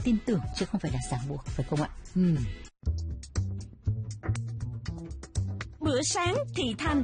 tin tưởng chứ không phải là ràng buộc, phải không ạ? Bữa sáng thị thành.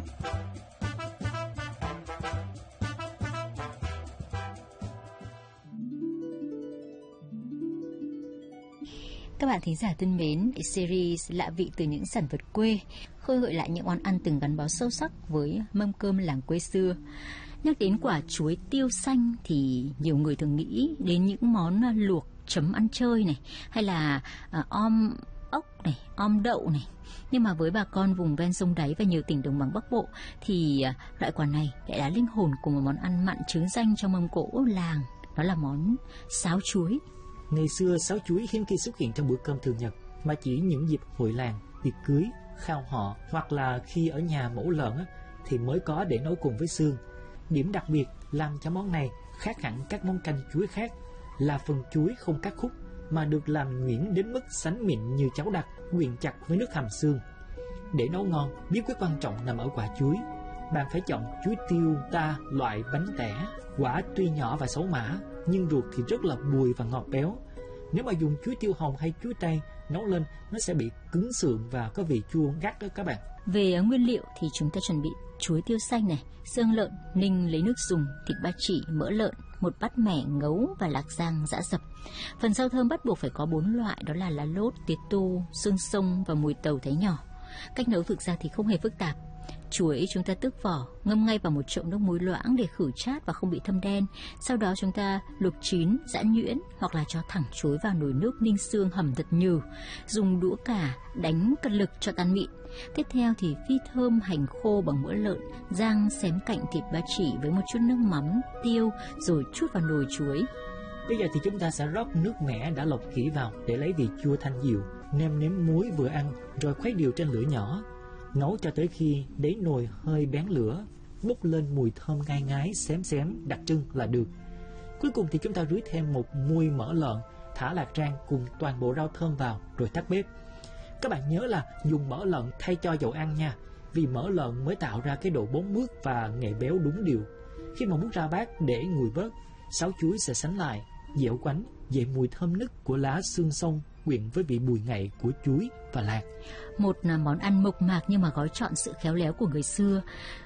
Các bạn thính giả thân mến, series Lạ vị từ những sản vật quê khơi gợi lại những món ăn từng gắn bó sâu sắc với mâm cơm làng quê xưa. Nhắc đến quả chuối tiêu xanh thì nhiều người thường nghĩ đến những món luộc chấm ăn chơi này, hay là om ốc này, om đậu này. Nhưng mà với bà con vùng ven sông Đáy và nhiều tỉnh đồng bằng Bắc Bộ thì loại quả này lại là linh hồn của một món ăn mặn trứ danh trong mâm cỗ làng, đó là món sáo chuối. Ngày xưa sáo chuối hiếm khi xuất hiện trong bữa cơm thường nhật, mà chỉ những dịp hội làng, tiệc cưới, khao họ hoặc là khi ở nhà mổ lợn thì mới có để nấu cùng với xương. Điểm đặc biệt làm cho món này khác hẳn các món canh chuối khác là phần chuối không cắt khúc mà được làm nhuyễn đến mức sánh mịn như cháo đặc, quyện chặt với nước hầm xương. Để nấu ngon, bí quyết quan trọng nằm ở quả chuối. Bạn phải chọn chuối tiêu ta loại bánh tẻ, quả tuy nhỏ và xấu mã nhưng ruột thì rất là bùi và ngọt béo. Nếu mà dùng chuối tiêu hồng hay chuối tây nấu lên, nó sẽ bị cứng sườn và có vị chua gắt đó các bạn. Về nguyên liệu thì chúng ta chuẩn bị chuối tiêu xanh này, xương lợn ninh lấy nước dùng, thịt ba chỉ, mỡ lợn, một bát mẻ ngấu và lạc rang giã dập. Phần rau thơm bắt buộc phải có 4 loại, đó là lá lốt, tía tô, xương sông và mùi tàu thái nhỏ. Cách nấu thực ra thì không hề phức tạp. Chuối chúng ta tước vỏ, ngâm ngay vào một chậu nước muối loãng để khử chát và không bị thâm đen. Sau đó chúng ta luộc chín, giã nhuyễn hoặc là cho thẳng chuối vào nồi nước ninh xương hầm thật nhừ. Dùng đũa cả đánh cật lực cho tan mịn. Tiếp theo thì phi thơm hành khô bằng mỡ lợn, rang xém cạnh thịt ba chỉ với một chút nước mắm, tiêu rồi trút vào nồi chuối. Bây giờ thì chúng ta sẽ rót nước mẻ đã lọc kỹ vào để lấy vị chua thanh dịu, nêm nếm muối vừa ăn rồi khuấy đều trên lửa nhỏ. Nấu cho tới khi đáy nồi hơi bén lửa, bốc lên mùi thơm ngai ngái xém xém đặc trưng là được. Cuối cùng thì chúng ta rưới thêm một muôi mỡ lợn, thả lạc rang cùng toàn bộ rau thơm vào rồi tắt bếp. Các bạn nhớ là dùng mỡ lợn thay cho dầu ăn nha, vì mỡ lợn mới tạo ra cái độ bóng mướt và nghệ béo đúng điều. Khi mà muốn ra bát để nguội bớt, sáo chuối sẽ sánh lại, dẻo quánh, dậy mùi thơm nức của lá xương sông quyện với vị bùi ngậy của chuối và lạc. Một món ăn mộc mạc nhưng mà gói trọn sự khéo léo của người xưa,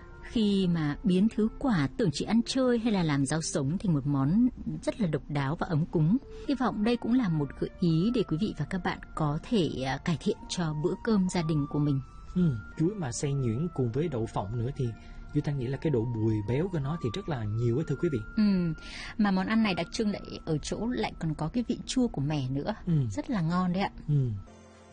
khi mà biến thứ quả tưởng chỉ ăn chơi hay là làm rau sống thành một món rất là độc đáo và ấm cúng. Hy vọng đây cũng là một gợi ý để quý vị và các bạn có thể cải thiện cho bữa cơm gia đình của mình. Chuối mà xay nhuyễn cùng với đậu phộng nữa thì Duy Thanh nghĩ là cái độ bùi béo của nó thì rất là nhiều thưa quý vị. Mà món ăn này đặc trưng lại ở chỗ lại còn có cái vị chua của mè nữa, rất là ngon đấy ạ.